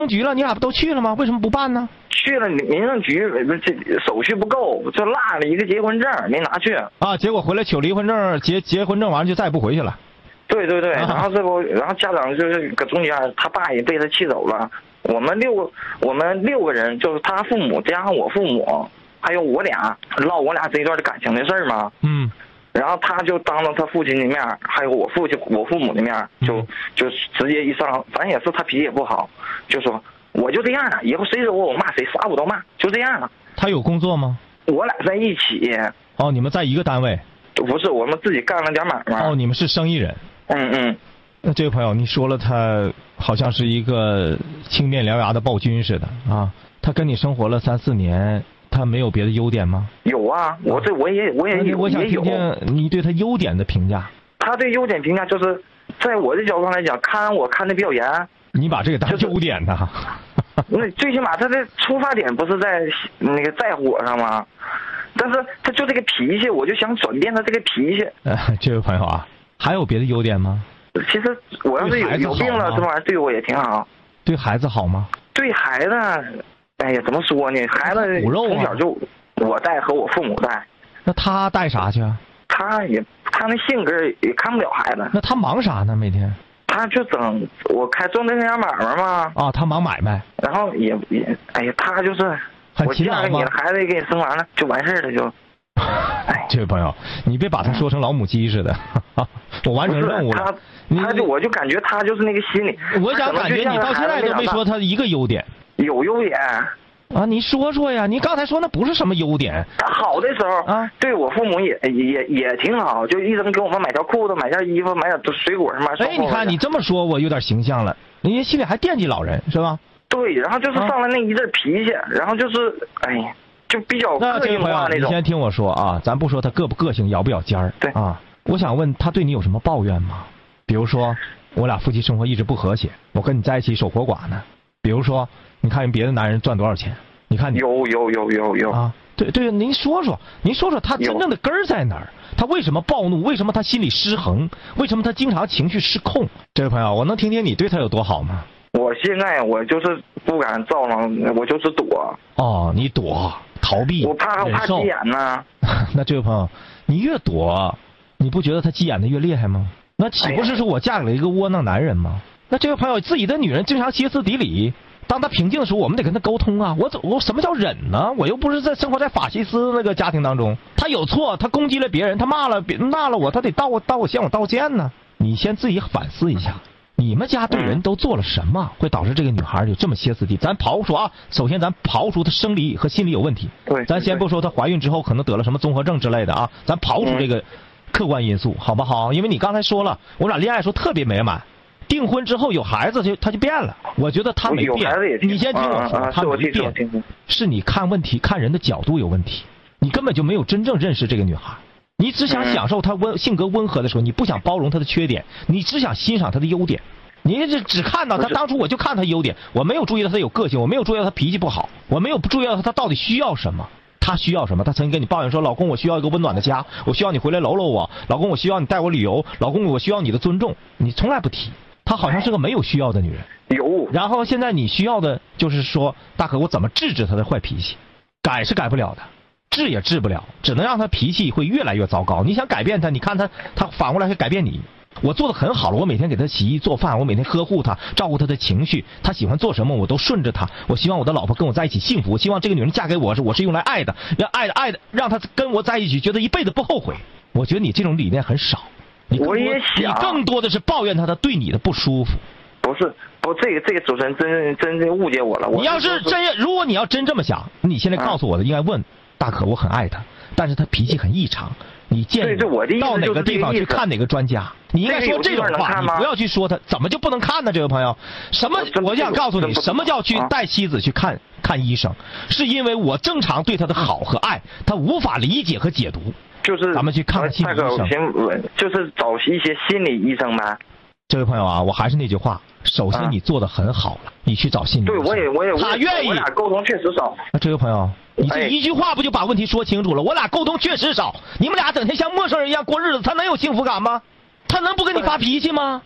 局了，你俩不都去了吗？为什么不办呢？ 去了民政局，这手续不够，就落了一个结婚证没拿去啊。结果回来取离婚证，结婚证完了就再也不回去了。 对对对，然后然后家长就是搁中间，他爸也被他气走了。我们六个人，就是他父母加上我父母，还有我俩，唠我俩这一段的感情的事儿嘛。然后他就当着他父亲的面，还有我父母的面，就直接一上，反正也是他脾气也不好，就说我就这样了，以后谁惹我骂谁，啥我都骂，就这样了。 他有工作吗？ 我俩在一起。 哦，你们在一个单位？ 不是，我们自己干了点买卖。 哦，你们是生意人。那这位朋友，你说了他好像是一个青面獠牙的暴君似的啊！他跟你生活了3、4年，他没有别的优点吗？ 有啊，我也有。 我想听听你对他优点的评价。 他对优点评价就是，在我的角度上来讲，看我看的比较严。 你把这个当优点呢？ 那最起码他的出发点不是在那个在乎我上吗？但是他就这个脾气，我就想转变他这个脾气。 这位朋友啊，还有别的优点吗？ 其实我要是有病了，这玩意儿对我也挺好。对孩子好吗？对孩子，哎呀，怎么说呢？孩子从小就我带和我父母带。 那他带啥去啊？他那性格也看不了孩子。 那他忙啥呢？每天？ 他就整我开做那家买卖嘛。 啊，他忙买卖。然后也，哎呀，他就是我嫁给你了，孩子也给你生完了，就完事儿了就。 哎，这位朋友，你别把他说成老母鸡似的。我完成任务了。 我就感觉他就是那个心理。 我想感觉你到现在都没说他一个优点。 有优点啊，你说说呀！你刚才说那不是什么优点。 他好的时候啊，对我父母也挺好，就一直给我们买条裤子、买件衣服、买点水果什么。 哎，你看你这么说，我有点形象了。人家心里还惦记老人是吧？ 对，然后就是上来那一阵脾气，然后就是哎呀，就比较个性化那种。 你先听我说啊，咱不说他个性咬不咬尖儿。 对啊，我想问他对你有什么抱怨吗？比如说，我俩夫妻生活一直不和谐，我跟你在一起守活寡呢。比如说，你看人别的男人赚多少钱，你看你有啊，对，您说说他真正的根儿在哪儿？他为什么暴怒？为什么他心理失衡？为什么他经常情绪失控？这位朋友，我能听听你对他有多好吗？ 我现在我就是不敢造了，我就是躲。 哦，你躲逃避， 我怕急眼呢。 那这位朋友，你越躲，你不觉得他急眼的越厉害吗？那岂不是说我嫁给了一个窝囊男人吗？那这位朋友，自己的女人经常歇斯底里，当她平静的时候，我们得跟她沟通啊。我什么叫忍呢？我又不是生活在法西斯那个家庭当中。他有错，他攻击了别人，他骂了我，他得向我道歉呢。你先自己反思一下，你们家对人都做了什么，会导致这个女孩有这么歇斯底里？咱刨除啊，首先咱刨除她生理和心理有问题。 对， 咱先不说她怀孕之后可能得了什么综合症之类的啊，咱刨除这个客观因素，好不好？因为你刚才说了，我俩恋爱时候特别美满，订婚之后有孩子他就变了。我觉得他没变，你先听我说，他没变，是你看问题看人的角度有问题，你根本就没有真正认识这个女孩。你只想享受她性格温和的时候，你不想包容她的缺点，你只想欣赏她的优点。你这只看到她，当初我就看她优点，我没有注意到她有个性，我没有注意到她脾气不好，我没有注意到她到底需要什么。他需要什么？他曾经跟你抱怨说：“老公，我需要一个温暖的家，我需要你回来搂搂我。老公，我需要你带我旅游。老公，我需要你的尊重。”你从来不提，她好像是个没有需要的女人。 有。 然后现在你需要的就是说，大可我怎么制止她的坏脾气？改是改不了的，治也治不了，只能让她脾气会越来越糟糕。你想改变她，你看她反过来会改变你。我做的很好了，我每天给她洗衣做饭，我每天呵护她，照顾她的情绪，她喜欢做什么我都顺着她。我希望我的老婆跟我在一起幸福，我希望这个女人嫁给我是用来爱的，让她跟我在一起觉得一辈子不后悔。我觉得你这种理念很少， 我也想， 你更多的是抱怨她对你的不舒服。 不，这个主持人真误解我了。 如果你要真这么想，你现在告诉我的应该问大可，我很爱她，但是她脾气很异常。你建议到哪个地方去看哪个专家？你应该说这种话，你不要去说他怎么就不能看呢？这位朋友，我想告诉你，什么叫去带妻子去看医生？是因为我正常对他的好和爱，他无法理解和解读。 就是咱们去看心理医生， 就是找一些心理医生呗。 这位朋友啊，我还是那句话，首先你做的很好了，你去找心理医生。 对，我也他愿意。 我俩沟通确实少。 这位朋友。你这一句话不就把问题说清楚了？我俩沟通确实少，你们俩整天像陌生人一样过日子，他能有幸福感吗？他能不跟你发脾气吗？他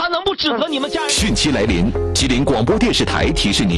他能不指责你们家人？ 汛期来临，吉林广播电视台提示您。